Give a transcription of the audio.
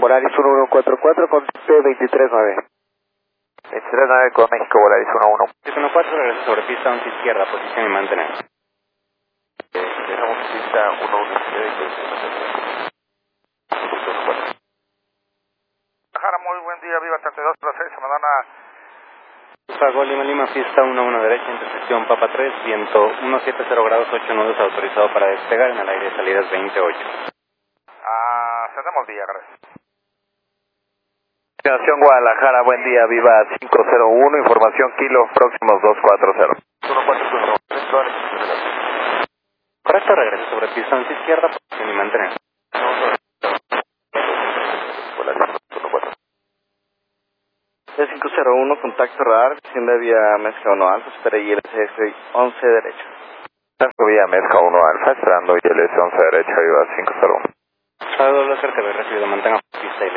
Volaris 1144 con P239. 239 con México, Volaris 11. 714, regreso sobre pista 11 izquierda, posición y mantener. Dejamos pista 11 izquierda y posición. Jara, muy buen día, viva 3206, se me da una... Pago Lima Lima, pista 11 derecha, intersección Papa 3, viento 170 grados 8 nudos, autorizado para despegar en el aire de salidas 28. Cedemos día, gracias. Nación Guadalajara, buen día, viva 501, información kilo, próximos 240. 140. Correcto, regreso sobre pista 11 izquierda, posición y mantener. C501, contacto radar, desciende vía Mezca 1 Alfa, espera ILS 11 derecha. Tango vía Mezca 1 Alfa, esperando ILS 11 derecha, viva 501. Salud, cerca de recibido, mantenga pista y